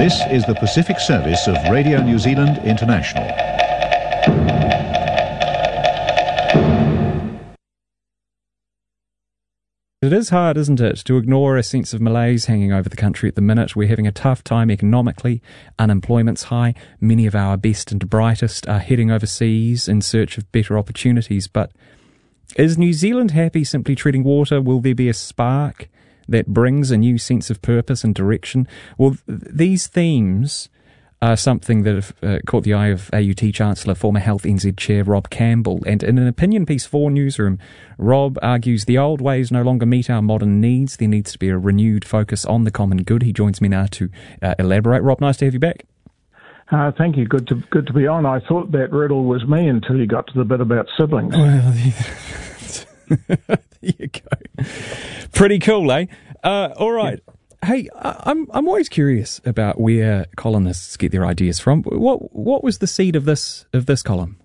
This is the Pacific Service of Radio New Zealand International. It is hard, isn't it, to ignore a sense of malaise hanging over the country at the minute. We're having a tough time economically. Unemployment's high. Many of our best and brightest are heading overseas in search of better opportunities. But is New Zealand happy simply treading water? Will there be a spark that brings a new sense of purpose and direction? Well, these themes are something that have caught the eye of AUT Chancellor, former Health NZ Chair Rob Campbell. And in an opinion piece for Newsroom, Rob argues the old ways no longer meet our modern needs. There needs to be a renewed focus on the common good. He joins me now to elaborate. Rob, nice to have you back. Thank you. Good to be on. I thought that riddle was me until you got to the bit about siblings. Well, there you go. Pretty cool, eh? All right. Yeah. Hey, I'm always curious about where columnists get their ideas from. What was the seed of this column?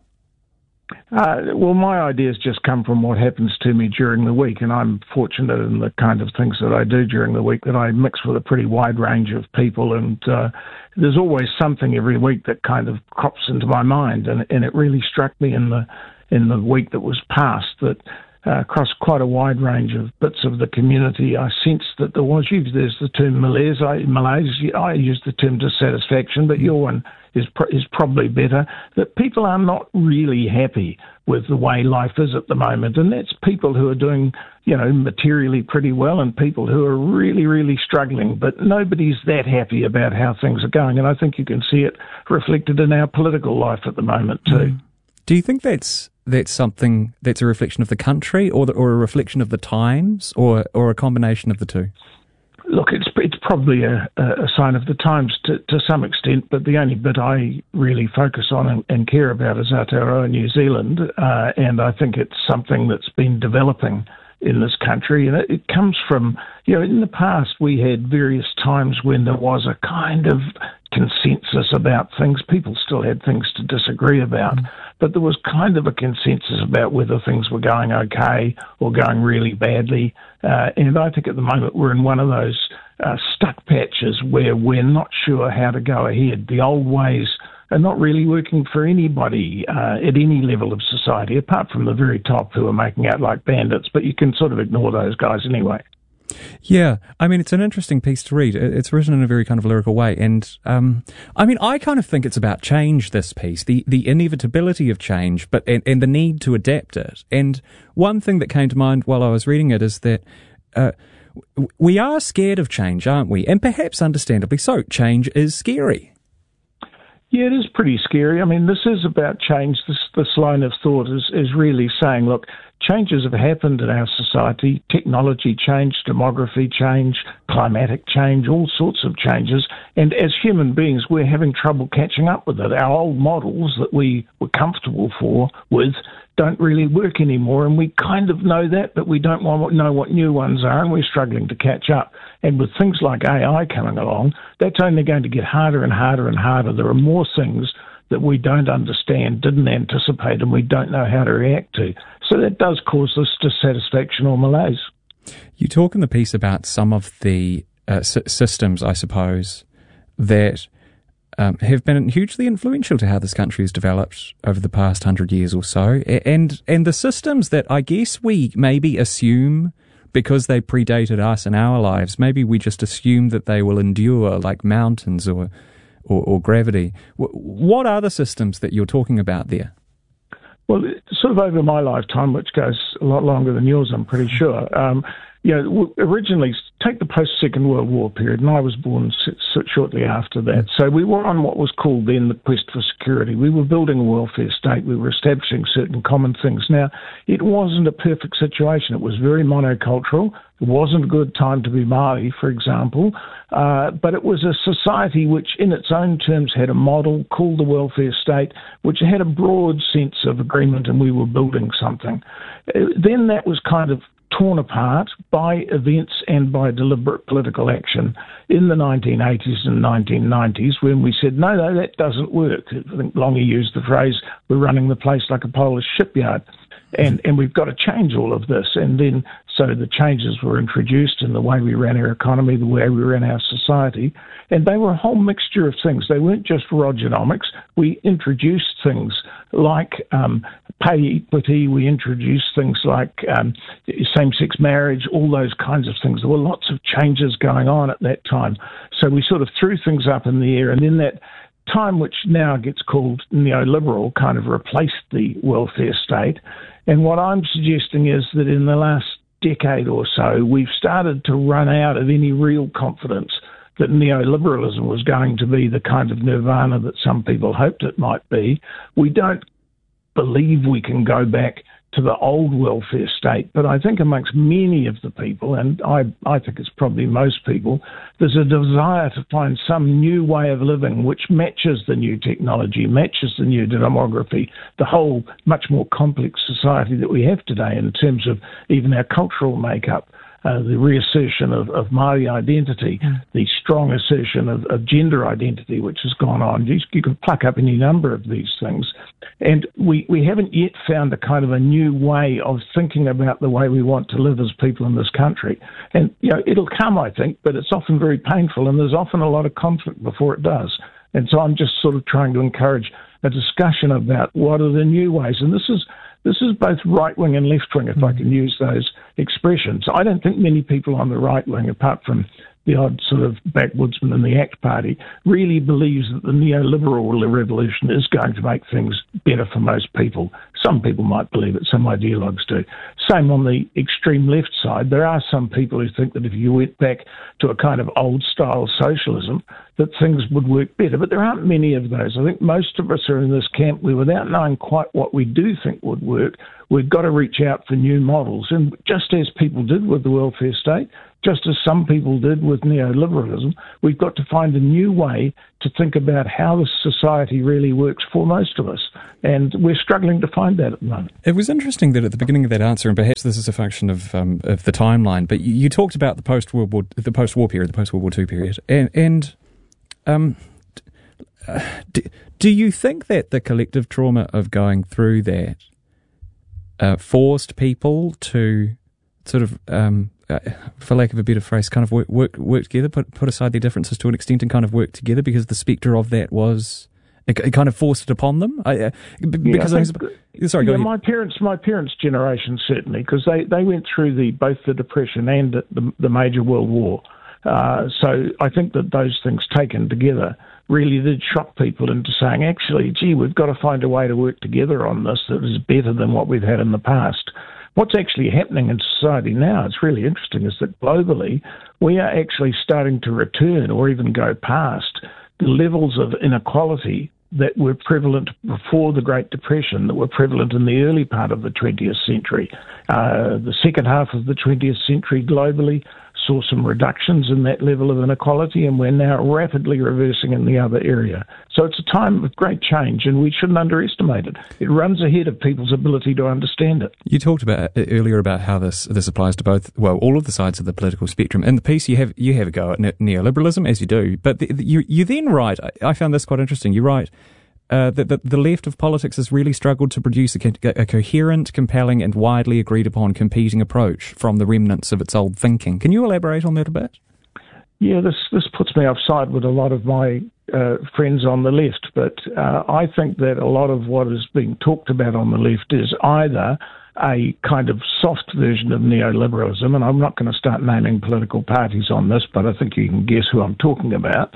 Well, my ideas just come from what happens to me during the week, and I'm fortunate in the kind of things that I do during the week that I mix with a pretty wide range of people, and there's always something every week that kind of crops into my mind, and it really struck me in the week that was past that across quite a wide range of bits of the community, I sensed that there's the term malaise. I use the term dissatisfaction, but your one is probably better, that people are not really happy with the way life is at the moment. And that's people who are doing, materially pretty well and people who are really, really struggling. But nobody's that happy about how things are going. And I think you can see it reflected in our political life at the moment too. Do you think that's something that's a reflection of the country or a reflection of the times or a combination of the two? Look, it's probably a sign of the times to some extent, but the only bit I really focus on and care about is Aotearoa New Zealand, and I think it's something that's been developing in this country, and it comes from, in the past we had various times when there was a kind of consensus about things. People still had things to disagree about, but there was kind of a consensus about whether things were going okay or going really badly. And I think at the moment we're in one of those stuck patches where we're not sure how to go ahead. The old ways are not really working for anybody at any level of society, apart from the very top who are making out like bandits, but you can sort of ignore those guys anyway. Yeah, I mean, it's an interesting piece to read. It's written in a very kind of lyrical way. And, I kind of think it's about change, this piece, the inevitability of change, and the need to adapt it. And one thing that came to mind while I was reading it is that we are scared of change, aren't we? And perhaps understandably so. Change is scary. Yeah, it is pretty scary. I mean, this is about change. This line of thought is really saying, look, changes have happened in our society. Technology change, demography change, climatic change, all sorts of changes. And as human beings, we're having trouble catching up with it. Our old models that we were comfortable with don't really work anymore. And we kind of know that, but we don't know what new ones are, and we're struggling to catch up. And with things like AI coming along, that's only going to get harder and harder and harder. There are more things that we don't understand, didn't anticipate, and we don't know how to react to. So that does cause this dissatisfaction or malaise. You talk in the piece about some of the systems, I suppose, that have been hugely influential to how this country has developed over the past 100 years or so, and the systems that I guess we maybe assume, because they predated us in our lives, maybe we just assume that they will endure, like mountains or gravity. What are the systems that you're talking about there? Well, sort of over my lifetime, which goes a lot longer than yours, I'm pretty sure. Originally, take the post-Second World War period, and I was born shortly after that. So we were on what was called then the quest for security. We were building a welfare state. We were establishing certain common things. Now, it wasn't a perfect situation. It was very monocultural. It wasn't a good time to be Māori, for example, but it was a society which in its own terms had a model called the welfare state, which had a broad sense of agreement, and we were building something. Then that was kind of torn apart by events and by deliberate political action in the 1980s and 1990s when we said, no, that doesn't work. I think Longy used the phrase, we're running the place like a Polish shipyard. And we've got to change all of this. And then So the changes were introduced in the way we ran our economy, the way we ran our society, and they were a whole mixture of things. They weren't just Rogernomics. We introduced things like pay equity. We introduced things like same-sex marriage, all those kinds of things. There were lots of changes going on at that time. So we sort of threw things up in the air, and then that time, which now gets called neoliberal, kind of replaced the welfare state. And what I'm suggesting is that in the last decade or so, we've started to run out of any real confidence that neoliberalism was going to be the kind of nirvana that some people hoped it might be. We don't believe we can go back to the old welfare state, but I think amongst many of the people, and I think it's probably most people, there's a desire to find some new way of living which matches the new technology, matches the new demography, the whole much more complex society that we have today in terms of even our cultural makeup. The reassertion of Māori identity, the strong assertion of gender identity, which has gone on. You can pluck up any number of these things. And we haven't yet found a kind of a new way of thinking about the way we want to live as people in this country. And, it'll come, I think, but it's often very painful, and there's often a lot of conflict before it does. And so I'm just sort of trying to encourage a discussion about what are the new ways. And this is both right-wing and left-wing, if I can use those expressions. I don't think many people on the right wing, apart from the odd sort of backwoodsman in the ACT Party, really believes that the neoliberal revolution is going to make things better for most people. Some people might believe it, some ideologues do. Same on the extreme left side. There are some people who think that if you went back to a kind of old-style socialism, that things would work better. But there aren't many of those. I think most of us are in this camp where, without knowing quite what we do think would work, we've got to reach out for new models. And just as people did with the welfare state, just as some people did with neoliberalism, we've got to find a new way to think about how the society really works for most of us. And we're struggling to find that at the moment. It was interesting that at the beginning of that answer, and perhaps this is a function of the timeline, but you talked about the post-World War II period. And do you think that the collective trauma of going through that forced people to sort of, for lack of a better phrase, kind of work together, put aside their differences to an extent and kind of work together, because the spectre of that was, it kind of forced it upon them? Sorry, go ahead. My parents' generation, certainly, because they went through both the Depression and the major World War. So I think that those things taken together really did shock people into saying, actually, gee, we've got to find a way to work together on this that is better than what we've had in the past. What's actually happening in society now, it's really interesting, is that globally we are actually starting to return or even go past the levels of inequality that were prevalent before the Great Depression, that were prevalent in the early part of the 20th century. The second half of the 20th century globally saw some reductions in that level of inequality, and we're now rapidly reversing in the other area. So it's a time of great change, and we shouldn't underestimate it. It runs ahead of people's ability to understand it. You talked about earlier about how this applies to all of the sides of the political spectrum. In the piece, you have a go at neoliberalism, as you do, but you then write, I found this quite interesting, you write, that the left of politics has really struggled to produce a coherent, compelling and widely agreed upon competing approach from the remnants of its old thinking. Can you elaborate on that a bit? Yeah, this puts me offside with a lot of my friends on the left, but I think that a lot of what is being talked about on the left is either a kind of soft version of neoliberalism, and I'm not going to start naming political parties on this, but I think you can guess who I'm talking about.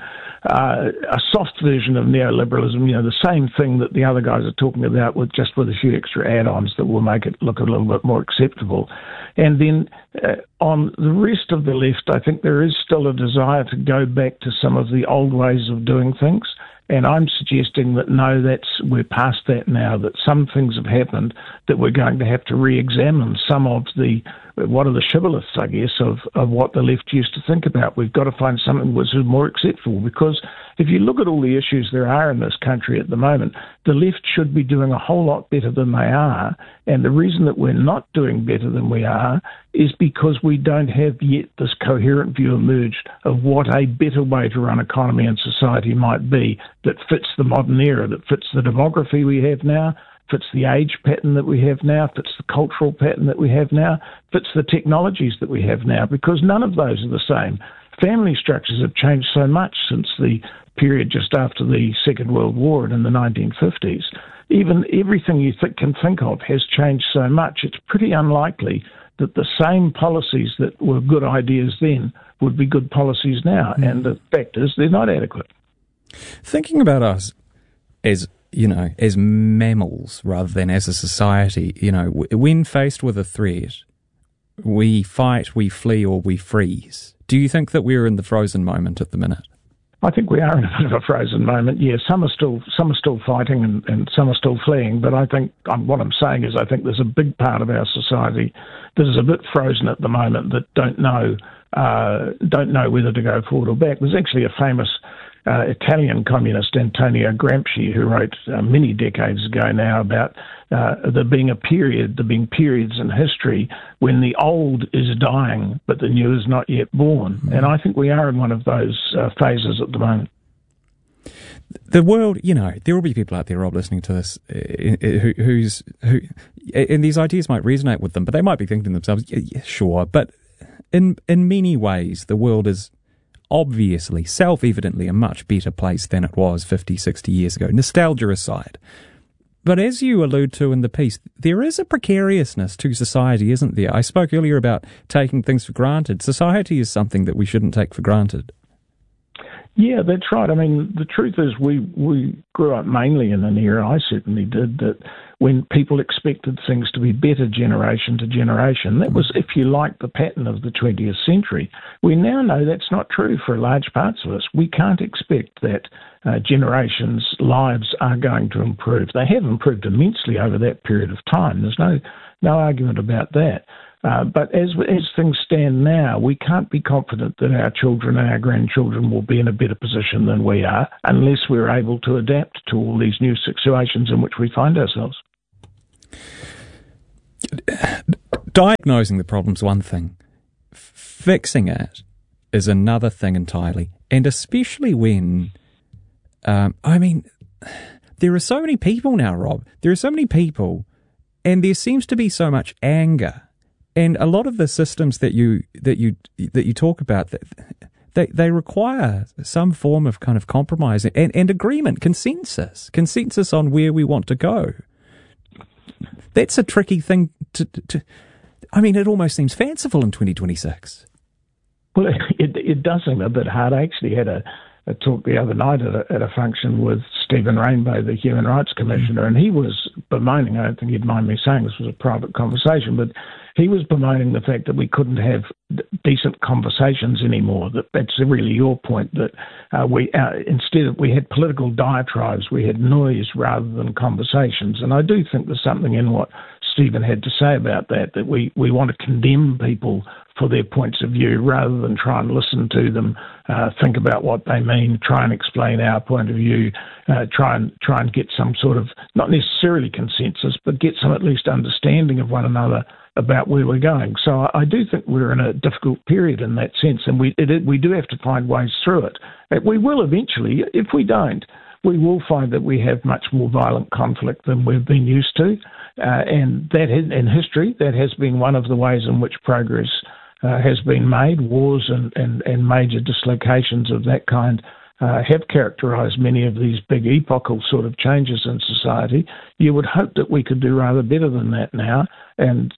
A soft version of neoliberalism, the same thing that the other guys are talking about, with a few extra add-ons that will make it look a little bit more acceptable. And then on the rest of the left, I think there is still a desire to go back to some of the old ways of doing things. And I'm suggesting that no, we're past that now, that some things have happened that we're going to have to re-examine some of what are the shibboleths, I guess, of what the left used to think about. We've got to find something which is more acceptable, because if you look at all the issues there are in this country at the moment, the left should be doing a whole lot better than they are. And the reason that we're not doing better than we are is because we don't have yet this coherent view emerged of what a better way to run economy and society might be, that fits the modern era, that fits the demography we have now, fits the age pattern that we have now, fits the cultural pattern that we have now, fits the technologies that we have now, because none of those are the same. Family structures have changed so much since the period just after the Second World War and in the 1950s. Even everything you can think of has changed so much, it's pretty unlikely that the same policies that were good ideas then would be good policies now. And the fact is, they're not adequate. Thinking about us as, as mammals rather than as a society, when faced with a threat, we fight, we flee, or we freeze. Do you think that we're in the frozen moment at the minute? I think we are in a bit of a frozen moment. Yeah, some are still fighting and some are still fleeing. But I think what I'm saying is I think there's a big part of our society that is a bit frozen at the moment that don't know whether to go forward or back. There's actually a famous Italian communist, Antonio Gramsci, who wrote many decades ago now about there being periods in history when the old is dying but the new is not yet born. And I think we are in one of those phases at the moment. The world, there will be people out there, Rob, listening to this, who, and these ideas might resonate with them, but they might be thinking to themselves, yeah, sure, but in many ways, the world is obviously, self-evidently, a much better place than it was 50, 60 years ago, nostalgia aside. But as you allude to in the piece, there is a precariousness to society, isn't there? I spoke earlier about taking things for granted. Society is something that we shouldn't take for granted. Yeah, that's right. I mean, the truth is we grew up mainly in an era, I certainly did, that when people expected things to be better generation to generation, that was, if you like, the pattern of the 20th century. We now know that's not true for large parts of us. We can't expect that generations' lives are going to improve. They have improved immensely over that period of time. There's no argument about that. But as things stand now, we can't be confident that our children and our grandchildren will be in a better position than we are unless we're able to adapt to all these new situations in which we find ourselves. Diagnosing the problem's one thing. Fixing it is another thing entirely. And especially when, there are so many people now, Rob. There are so many people, and there seems to be so much anger. And a lot of the systems that you talk about, they require some form of kind of compromise and agreement, consensus on where we want to go. That's a tricky thing to it almost seems fanciful in 2026. Well, it does seem a bit hard. I actually had a talk the other night at a function with Stephen Rainbow, the Human Rights Commissioner, and he was bemoaning, I don't think he'd mind me saying this was a private conversation, but he was bemoaning the fact that we couldn't have decent conversations anymore. That's really your point, that instead we had political diatribes, we had noise rather than conversations. And I do think there's something in what Stephen had to say about that we want to condemn people for their points of view rather than try and listen to them, think about what they mean, try and explain our point of view, try and get some sort of, not necessarily consensus, but get some at least understanding of one another about where we're going. So I do think we're in a difficult period in that sense, and we do have to find ways through it. We will eventually. If we don't, we will find that we have much more violent conflict than we've been used to, and that in history, that has been one of the ways in which progress has been made. Wars and major dislocations of that kind have characterised many of these big epochal sort of changes in society. You would hope that we could do rather better than that now. And,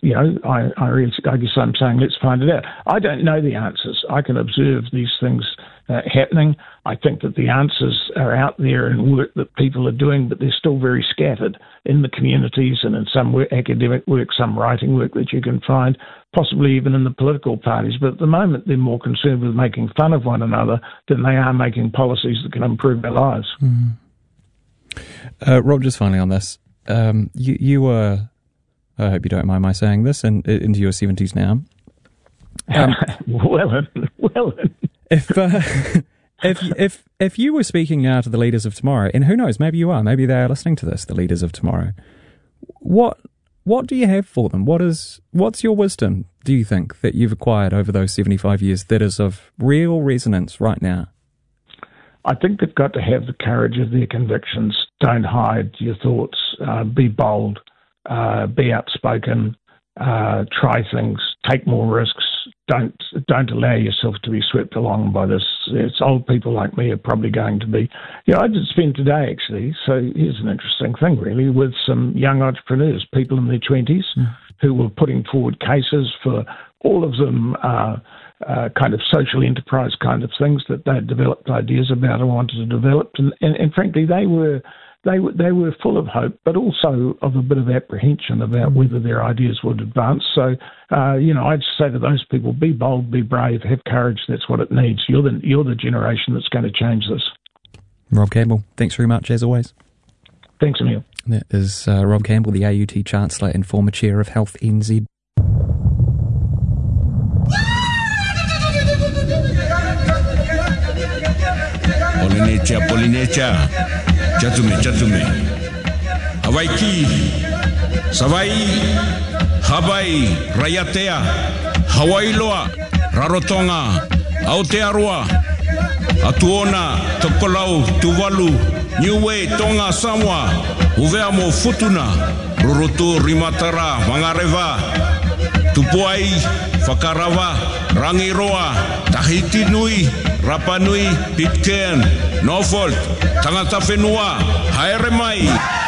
I guess I'm saying let's find it out. I don't know the answers. I can observe these things happening. I think that the answers are out there in work that people are doing, but they're still very scattered in the communities and in some academic work, some writing work that you can find, possibly even in the political parties. But at the moment, they're more concerned with making fun of one another than they are making policies that can improve their lives. Rob, just finally on this, you were, I hope you don't mind my saying this, into your 70s now. Well. If you were speaking now to the leaders of tomorrow, and who knows, maybe you are, maybe they are listening to this, the leaders of tomorrow, what do you have for them? What's your wisdom, do you think, that you've acquired over those 75 years that is of real resonance right now? I think they've got to have the courage of their convictions. Don't hide your thoughts. be bold, be outspoken, try things, take more risks. Don't allow yourself to be swept along by this. It's old people like me are probably going to be. I did spend today actually. So here's an interesting thing, really, with some young entrepreneurs, people in their 20s, who were putting forward cases for all of them. Kind of social enterprise kind of things that they had developed ideas about and wanted to develop, and frankly, they were full of hope, but also of a bit of apprehension about whether their ideas would advance. So, I'd say to those people, be bold, be brave, have courage. That's what it needs. You're the generation that's going to change this. Rob Campbell, thanks very much as always. Thanks, Emil. That is Rob Campbell, the AUT Chancellor and former Chair of Health NZ. Polinecha, Chatume. Hawaii, Savai, Hawaii, Rayatea, Hawaii Loa, Rarotonga, Aotearoa, Atuona, Tokolau, Tuvalu, Niue, Tonga, Samoa, Uveamo, Futuna, Rurutu, Rimatara, Mangareva, Tupuai, Whakarava, Rangiroa, Tahiti Nui, Rapa Nui, Pitcairn, Norfolk, Tangata Whenua, Haere Mai.